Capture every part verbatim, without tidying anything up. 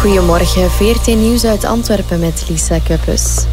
Goedemorgen, V R T Nieuws uit Antwerpen met Lisa Kuppes.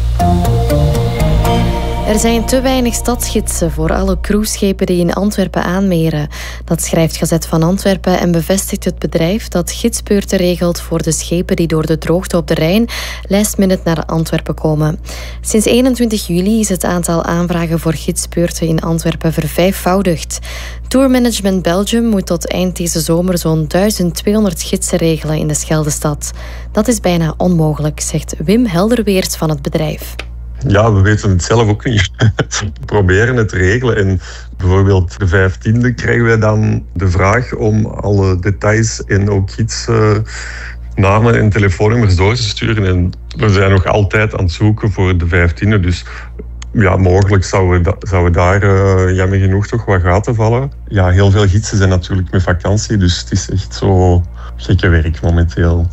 Er zijn te weinig stadsgidsen voor alle cruiseschepen die in Antwerpen aanmeren. Dat schrijft Gazet van Antwerpen en bevestigt het bedrijf dat gidsbeurten regelt voor de schepen die door de droogte op de Rijn last minute naar Antwerpen komen. Sinds eenentwintig juli is het aantal aanvragen voor gidsbeurten in Antwerpen vervijfvoudigd. Tourmanagement Belgium moet tot eind deze zomer zo'n duizend tweehonderd gidsen regelen in de Scheldestad. Dat is bijna onmogelijk, zegt Wim Helderweers van het bedrijf. Ja, we weten het zelf ook niet. We proberen het te regelen. En bijvoorbeeld de vijftiende krijgen wij dan de vraag om alle details en ook gidsnamen en telefoonnummers door te sturen. En we zijn nog altijd aan het zoeken voor de vijftiende. Dus ja, mogelijk zouden we, zouden daar uh, jammer genoeg toch wat gaten vallen. Ja, heel veel gidsen zijn natuurlijk met vakantie. Dus het is echt zo gekke werk momenteel.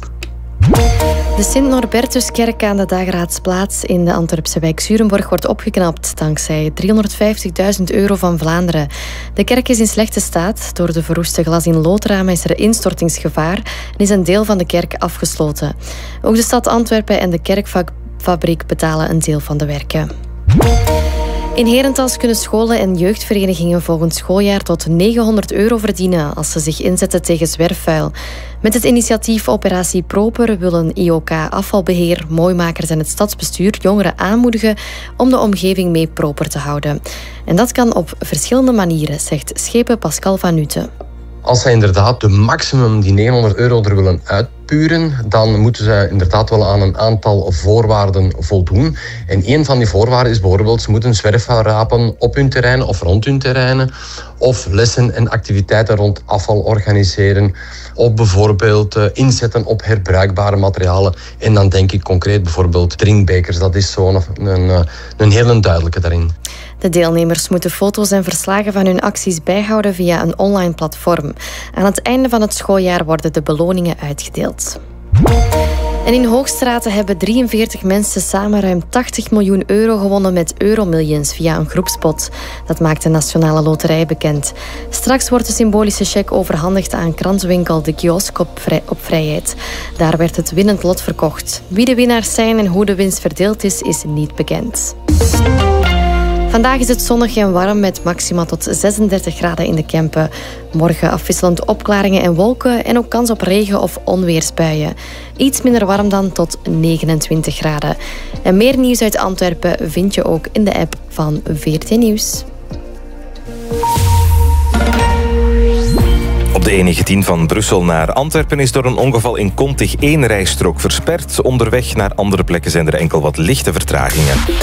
De Sint-Norbertuskerk aan de Dageraadsplaats in de Antwerpse wijk Zurenborg wordt opgeknapt dankzij driehonderdvijftigduizend euro van Vlaanderen. De kerk is in slechte staat. Door de verroeste glas in loodramen is er instortingsgevaar en is een deel van de kerk afgesloten. Ook de stad Antwerpen en de kerkfabriek betalen een deel van de werken. In Herentals kunnen scholen en jeugdverenigingen volgend schooljaar tot negenhonderd euro verdienen als ze zich inzetten tegen zwerfvuil. Met het initiatief Operatie Proper willen I O K Afvalbeheer, Mooimakers en het stadsbestuur jongeren aanmoedigen om de omgeving mee proper te houden. En dat kan op verschillende manieren, zegt schepen Pascal van Nutten. Als zij inderdaad de maximum die negenhonderd euro er willen uitpuren, dan moeten zij inderdaad wel aan een aantal voorwaarden voldoen. En een van die voorwaarden is bijvoorbeeld, ze moeten zwerfvuil rapen op hun terreinen of rond hun terreinen, of lessen en activiteiten rond afval organiseren, of bijvoorbeeld uh, inzetten op herbruikbare materialen. En dan denk ik concreet bijvoorbeeld drinkbekers. Dat is zo'n een, een hele duidelijke daarin. De deelnemers moeten foto's en verslagen van hun acties bijhouden via een online platform. Aan het einde van het schooljaar worden de beloningen uitgedeeld. En in Hoogstraten hebben drieënveertig mensen samen ruim tachtig miljoen euro gewonnen met Euromillions via een groepspot. Dat maakt de Nationale Loterij bekend. Straks wordt de symbolische cheque overhandigd aan krantenwinkel De Kiosk op, vrij, op Vrijheid. Daar werd het winnend lot verkocht. Wie de winnaars zijn en hoe de winst verdeeld is, is niet bekend. Vandaag is het zonnig en warm met maxima tot zesendertig graden in de Kempen. Morgen afwisselend opklaringen en wolken en ook kans op regen- of onweersbuien. Iets minder warm dan tot negenentwintig graden. En meer nieuws uit Antwerpen vind je ook in de app van V R T Nieuws. Op de E negentien van Brussel naar Antwerpen is door een ongeval in Kontig één rijstrook versperd. Onderweg naar andere plekken zijn er enkel wat lichte vertragingen.